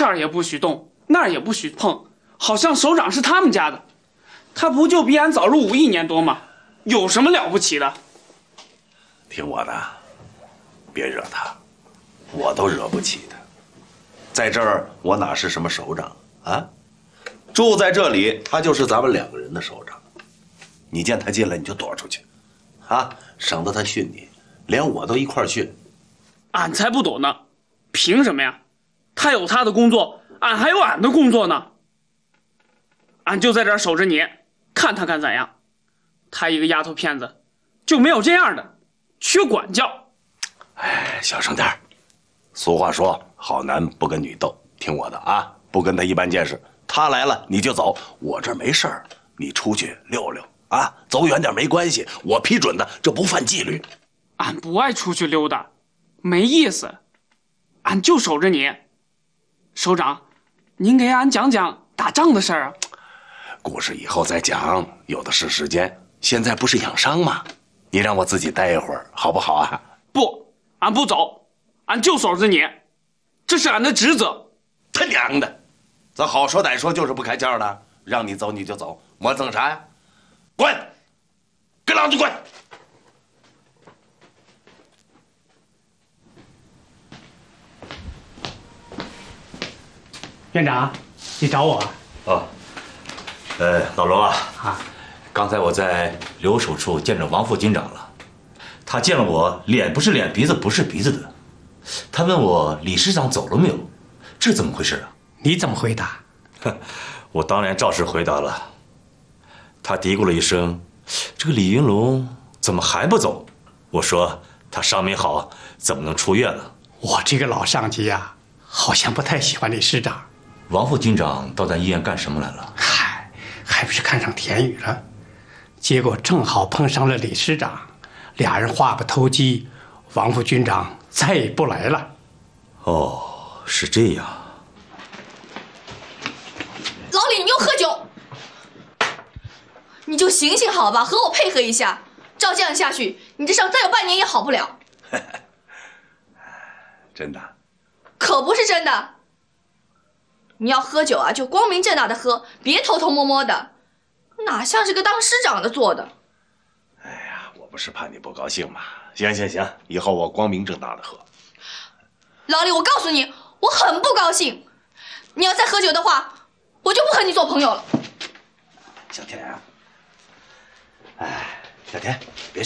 这儿也不许动，那儿也不许碰，好像首长是他们家的。他不就比俺早入伍1年多吗？有什么了不起的？ 听我的，别惹他，我都惹不起他。在这儿，我哪是什么首长啊？住在这里，他就是咱们2个人的首长。你见他进来，你就躲出去，啊，省得他训你，连我都一块训。 俺才不躲呢，凭什么呀？他有他的工作，俺还有俺的工作呢。俺就在这儿守着你，看他敢怎样。他一个丫头片子，就没有这样的，缺管教。 哎，小声点。俗话说，好男不跟女斗，听我的啊，不跟他一般见识。他来了你就走，我这儿没事儿，你出去溜溜啊，走远点没关系，我批准的，这不犯纪律。 俺不爱出去溜达，没意思。俺就守着你。首长，您给俺讲讲打仗的事儿啊。 故事以后再讲，有的是时间。现在不是养伤吗？你让我自己待一会儿，好不好啊？ 不，俺不走，俺就守着你，这是俺的职责。 他娘的，咱好说歹说就是不开窍的，让你走你就走，磨蹭啥呀？滚！跟老子滚！ 院长，你找我？ 哦，老罗啊，刚才我在留守处见着王副军长了，他见了我，脸不是脸，鼻子不是鼻子的。他问我理事长走了没有，这怎么回事啊？ 你怎么回答？ 我当然照实回答了。他嘀咕了一声：“这个李云龙怎么还不走？”我说：“他伤没好，怎么能出院了？” 我这个老上级呀，好像不太喜欢理事长。 王副军长到咱医院干什么来了？ 嗨，还不是看上田雨了，结果正好碰上了理事长，俩人话不投机，王副军长再也不来了。 哦，是这样。 老李，你又喝酒，你就醒醒好吧，和我配合一下。照这样下去，你这伤再有半年也好不了。 真的？ 可不是真的。你要喝酒啊，就光明正大的喝，别偷偷摸摸的，哪像是个当师长的做的。 哎呀，我不是怕你不高兴吗？行行行，以后我光明正大的喝。 老李，我告诉你，我很不高兴。你要再喝酒的话，我就不和你做朋友了。 小田啊，哎，小田，别